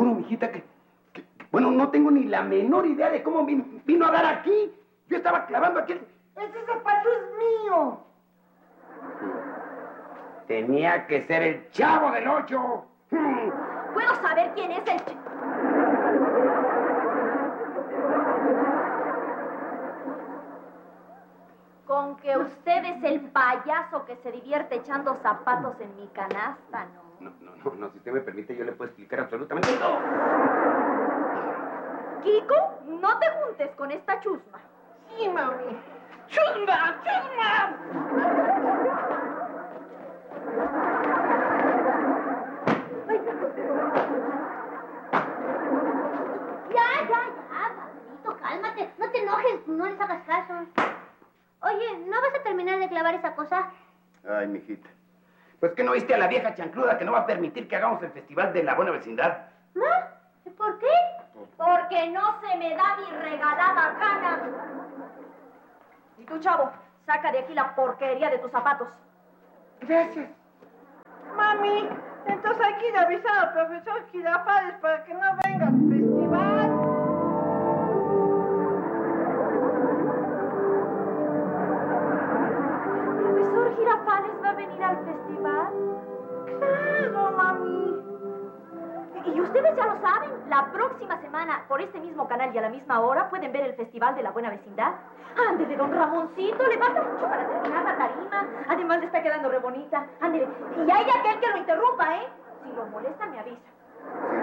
Bueno, mijita, bueno, no tengo ni la menor idea de cómo vino a dar aquí. Yo estaba clavando aquel... ¡Ese zapato es mío! Tenía que ser el Chavo del Ocho. ¿Puedo saber quién es el... Con que usted es el payaso que se divierte echando zapatos en mi canasta, ¿no? No, si usted me permite, yo le puedo explicar absolutamente todo. Kiko, no te juntes con esta chusma. Sí, mami. ¡Chusma! ¡Chusma! Ya, Pablito, cálmate. No te enojes, no les hagas caso. Oye, ¿no vas a terminar de clavar esa cosa? Ay, mijita. Pues que no viste a la vieja chancluda que no va a permitir que hagamos el festival de la buena vecindad. ¿No? ¿Y por qué? Porque no se me da mi regalada gana. Y tú, Chavo, saca de aquí la porquería de tus zapatos. Gracias. Mami, entonces hay que ir a avisar al profesor Girafales para que no venga al festival. ¿El profesor Girafales va a venir al festival? Claro, mami. Y ustedes ya lo saben, la próxima semana, por este mismo canal y a la misma hora, pueden ver el Festival de la Buena Vecindad. Ándele, don Ramoncito, le falta mucho para terminar la tarima. Además, le está quedando re bonita. Ándele, y hay aquel que lo interrumpa, ¿eh? Si lo molesta, me avisa. Sí,